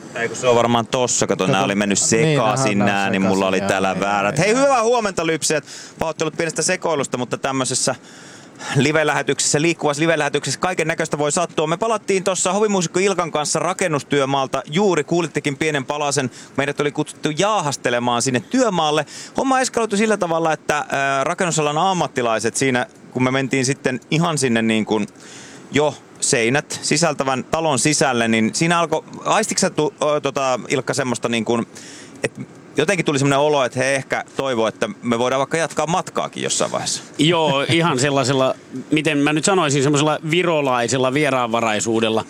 Ei kun se on varmaan tossa, kato nää oli mennyt sekaisin nää, niin mulla oli täällä väärät. Hei, hyvää huomenta Lypsijät. Pahoittelut pienestä sekoilusta, mutta tämmöisessä live-lähetyksessä, liikkuvassa live-lähetyksessä kaiken näköistä voi sattua. Me palattiin tuossa hovimuusikko Ilkan kanssa rakennustyömaalta. Juuri kuulittekin pienen palasen. Meidät oli kutsuttu jaahastelemaan sinne työmaalle. Homma eskaloitui sillä tavalla, että rakennusalan ammattilaiset siinä, kun me mentiin sitten ihan sinne niin kuin jo seinät sisältävän talon sisälle, niin siinä alkoi, aistitko sä Ilkka semmoista niin kuin, että jotenkin tuli semmoinen olo, että he ehkä toivoo, että me voidaan vaikka jatkaa matkaakin jossain vaiheessa. Joo, ihan sellaisella, miten mä nyt sanoisin, semmoisella virolaisella vieraanvaraisuudella.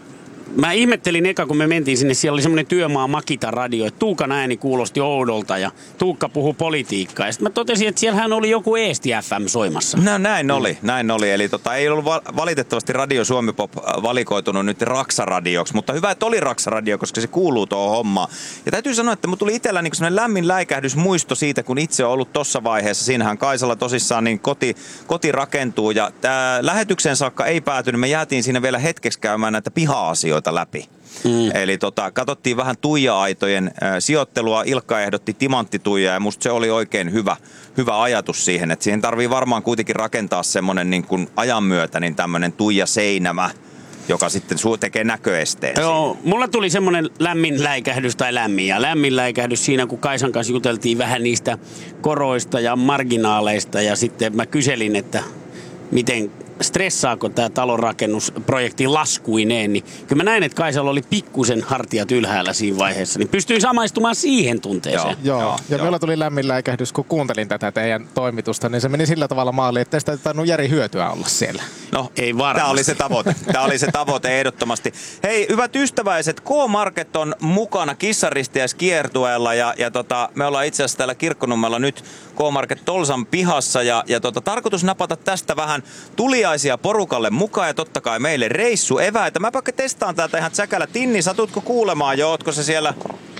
Mä ihmettelin eka, kun me mentiin sinne, siellä oli semmoinen työmaa Makita-radio, että Tuukan ääni kuulosti oudolta ja Tuukka puhui politiikkaa. Ja sitten mä totesin, että siellähän oli joku Eesti FM soimassa. No näin oli. Eli ei ollut valitettavasti Radio Suomi Pop valikoitunut nyt Raksa-radioksi, mutta hyvä, että oli Raksa-radio, koska se kuuluu tuohon hommaan. Ja täytyy sanoa, että mun tuli itsellä niin semmoinen lämmin läikähdysmuisto siitä, kun itse on ollut tossa vaiheessa. Siinähän Kaisalla tosissaan niin koti rakentuu ja tää lähetykseen saakka ei päätynyt. Me jäätiin siinä vielä hetkeksi käymään näitä piha-asioita läpi. Eli katsottiin vähän tuija-aitojen sijoittelua. Ilkka ehdotti timanttituijaa ja musta se oli oikein hyvä ajatus siihen, että siihen tarvii varmaan kuitenkin rakentaa semmoinen niin kuin ajan myötä niin tämmöinen tuija-seinämä, joka sitten tekee näköesteen. Joo, mulla tuli semmoinen lämmin läikähdys siinä, kun Kaisan kanssa juteltiin vähän niistä koroista ja marginaaleista ja sitten mä kyselin, että miten stressaako tämä talonrakennusprojekti laskuineen, niin kyllä mä näin, että Kaisalla oli pikkusen hartiat ylhäällä siinä vaiheessa, niin pystyin samaistumaan siihen tunteeseen. Joo. Meillä tuli lämmin läikähdys, kun kuuntelin tätä teidän toimitusta, niin se meni sillä tavalla maaliin, että tästä ei tainnut Jari hyötyä olla siellä. No, ei varmasti. Tämä oli se tavoite ehdottomasti. Hei, hyvät ystäväiset, K-Market on mukana Kissaristiäiskiertueella ja me ollaan itse asiassa täällä Kirkkonummella nyt K-Market Tolsan pihassa ja tarkoitus napata tästä vähän tuliaisia porukalle mukaan ja totta kai meille reissueväitä. Mä vaikka testaan täältä ihan säkällä. Tinni, satutko kuulemaan jo? Ootko se siellä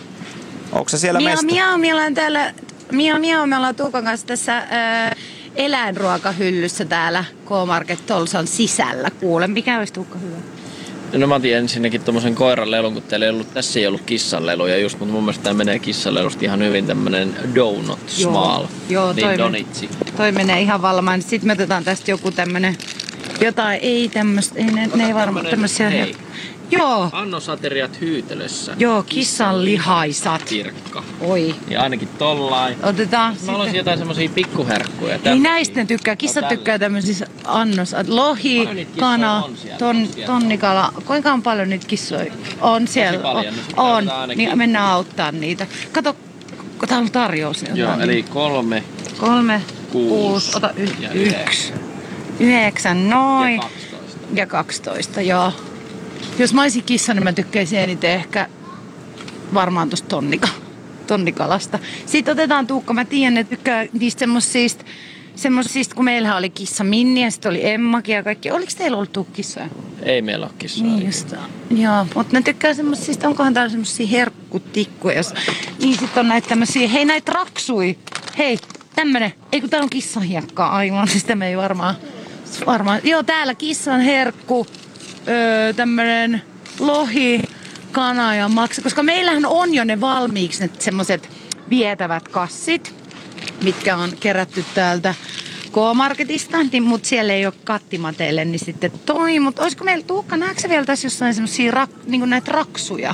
mesta? Me ollaan täällä, me ollaan Tuukan kanssa tässä eläinruokahyllyssä täällä K-Market Tolsan sisällä. Kuule, mikä olisi Tuukka hyvä? No mä otin ensinnäkin tommosen koiran lelun, kun teillä ei ollut, tässä ei ollut kissan leluja just, mutta mun mielestä tää menee kissan lelusta ihan hyvin tämmönen donut small. Joo, niin donitsi. Toi menee ihan valmaan. Sitten me otetaan tästä joku tämmönen, jotain, ei tämmöstä, ne ei varmaan tämmösiä. Joo. Annosateriat hyytelössä. Joo, kissan lihaisat. Kirkka. Oi. Ja ainakin tollain. Otetaan mä haluaisin jotain semmosia pikkuherkkuja. Ei näistä tykkää. Kissat tykkää tämmöisissä lohi, kana, tonnikala. Kuinka on paljon niitä kissoja? On siellä. On. Niin mennään auttaa niitä. Kato, kun täällä on tarjous. Joo, eli 3, 6, ota 1. 9, noin. Ja 12, joo. Jos mä olisin kissa, niin mä tykkäisin eniten ehkä varmaan tosta tonnikalasta. Sitten otetaan Tuukka, mä tiedän, että tykkää niistä semmosista, kun meillähän oli kissa Minni ja sitten oli Emmakin ja kaikki. Oliko teillä ollut kissoja? Ei meillä ole kissoja. Niin just, joo, mutta ne tykkää semmosista, onkohan täällä semmosia herkkutikkuja. Niin sit on näitä tämmösiä, hei näitä raksui. Hei, tämmönen, ei kun täällä on kissanhiekkaa aivan, siis tämä ei varmaan. Joo, täällä kissan herkku. Tämmönen lohi, kana ja maksa, koska meillähän on jo ne valmiiksi ne semmoset vietävät kassit, mitkä on kerätty täältä K-Marketista, mutta siellä ei ole kattimateille, niin sitten toi, mutta olisiko meillä Tuukka, näetkö vielä tässä jossain semmosia niinku näitä raksuja?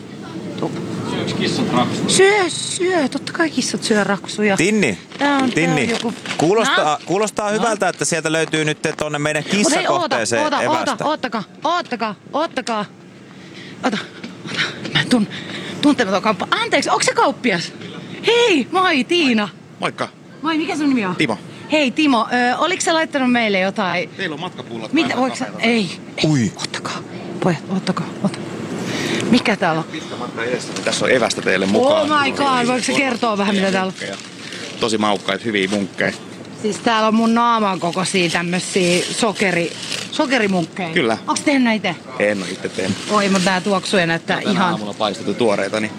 Syöks kissat raksuja? Syö, totta kai kissat syö raksuja. Tinni, tää on joku... Kuulostaa hyvältä, että sieltä löytyy nyt tuonne meidän kissakohteeseen evästä. Oottakaa. Ota. Mä tuntematon kauppa. Anteeksi, onko se kauppias? Hei, moi Tiina. Moikka. Moi, mikä sun nimi on? Timo. Hei Timo, oliko sä laittanut meille jotain? Teillä on matkapullat. Mitä, voiko sä... Ei. Ottakaa. Pojat, ottakaa. Mikä täällä on? Pitkä matka edessä. Tässä on evästä teille mukaan. Oh my god, voiko sä kertoa vähän mitä täällä on? Tosi maukkaita, hyviä munkkeja. Siis täällä on mun naaman kokoisia tämmösiä sokerimunkkeja. Kyllä. Onks tehnyt näitä? En oo itse tehnyt. Oi, mutta tää tuoksuu ja näyttää tänä ihan... aamulla paistettu tuoreita, niin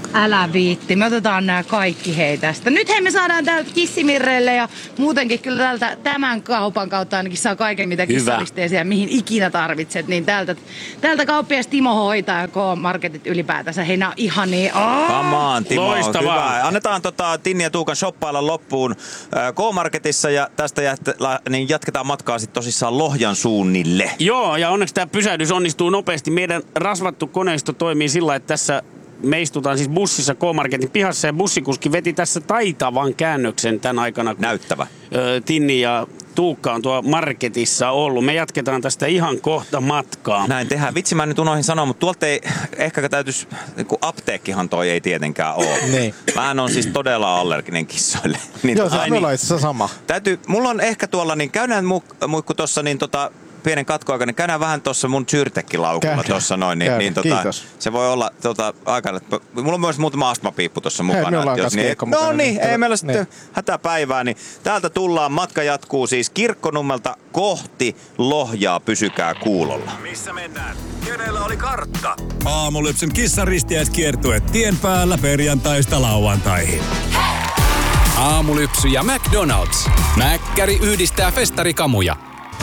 Älä viitti, me otetaan nämä kaikki hei tästä. Nyt hei me saadaan täältä Kissimirreille ja muutenkin kyllä täältä tämän kaupan kautta ainakin saa kaiken mitä kissalisteisiä mihin ikinä tarvitset. Niin täältä kauppias Timo hoitaa ja K-Marketit ylipäätänsä. Hei nää on ihan niin. Come on, Timo, loistavaa. hyvä. Annetaan Tinni ja Tuukan shoppailla loppuun K-Marketissa ja tästä niin jatketaan matkaa sitten tosissaan Lohjan suunnille. Joo, ja onneksi tämä pysähdys onnistuu nopeasti. Meidän rasvattu koneisto toimii sillä, että tässä me istutaan siis bussissa K-Marketin pihassa ja bussikuski veti tässä taitavan käännöksen tämän aikana. Näyttävä. Tinni ja Tuukka on tuo marketissa ollut. Me jatketaan tästä ihan kohta matkaa. Näin tehdään. Vitsi, mä nyt unohdin sanoa, mutta tuolta ei ehkä täytyisi, kun apteekkihan toi ei tietenkään ole. Niin. Mähän on siis todella allerginen kissoille. Niin, Joo, se on itse asiassa sama. Mulla on ehkä tuolla, niin käydään muikku tossa, niin pienen katkoaika, niin käydään vähän tuossa mun Zyrtec-laukulla tuossa noin, niin se voi olla aikana. Mulla on myös muutama astmapiippu tuossa mukana. Hei, no niin, ei meillä sitten hätäpäivää, niin täältä tullaan, matka jatkuu siis Kirkkonummelta kohti Lohjaa, pysykää kuulolla. Missä mennään? Kenellä oli kartta? Aamulypsyn kissaristiäiskiertue tien päällä perjantaista lauantaihin. Aamulypsy ja McDonald's. Mäkkäri yhdistää festarikamuja.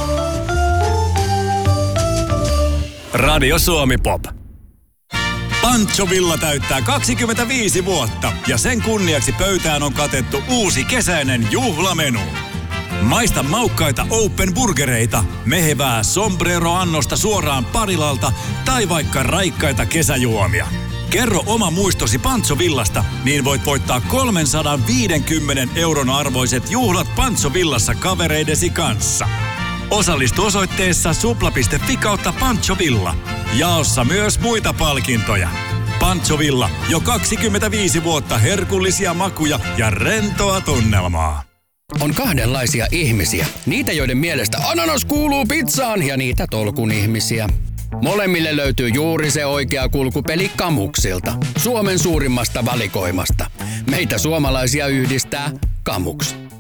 Radio Suomi Pop. Pancho Villa täyttää 25 vuotta ja sen kunniaksi pöytään on katettu uusi kesäinen juhlamenu. Maista maukkaita open burgereita, mehevää sombrero-annosta suoraan Parilalta tai vaikka raikkaita kesäjuomia. Kerro oma muistosi Pancho Villasta, niin voit voittaa 350 € arvoiset juhlat Pancho Villassa kavereidesi kanssa. Osallistu osoitteessa supla.fi/Pancho Villa. Jaossa myös muita palkintoja. Pancho Villa, jo 25 vuotta herkullisia makuja ja rentoa tunnelmaa. On kahdenlaisia ihmisiä. Niitä, joiden mielestä ananas kuuluu pizzaan ja niitä tolkun ihmisiä. Molemmille löytyy juuri se oikea kulkupeli Kamuksilta. Suomen suurimmasta valikoimasta. Meitä suomalaisia yhdistää Kamuks.